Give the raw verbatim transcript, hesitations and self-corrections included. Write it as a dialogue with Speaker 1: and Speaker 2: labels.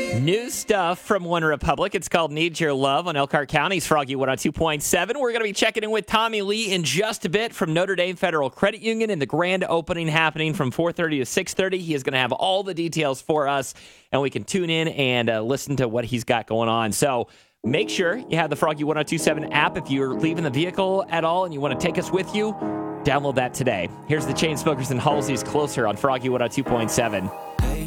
Speaker 1: New stuff from One Republic. It's called Need Your Love on Elkhart County's Froggy one oh two point seven. We're going to be checking in with Tommy Lee in just a bit from Notre Dame Federal Credit Union and the grand opening happening from four thirty to six thirty. He is going to have all the details for us, and we can tune in and uh, listen to what he's got going on. So make sure you have the Froggy one oh two point seven app. If you're leaving the vehicle at all and you want to take us with you, download that today. Here's the Chainsmokers and Halsey's Closer on Froggy one oh two point seven.